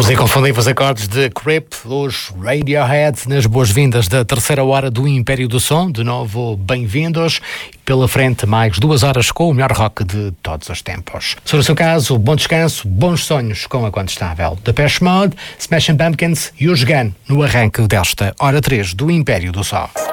Os inconfundíveis acordes de Creep, os Radiohead, nas boas-vindas da terceira hora do Império do Som. De novo, bem-vindos. Pela frente, mais 2 horas com o melhor rock de todos os tempos. Se for o seu caso, bom descanso, bons sonhos com a Condestável. Depeche Mode, Smashing Pumpkins e os Gun no arranque desta hora 3 do Império do Som.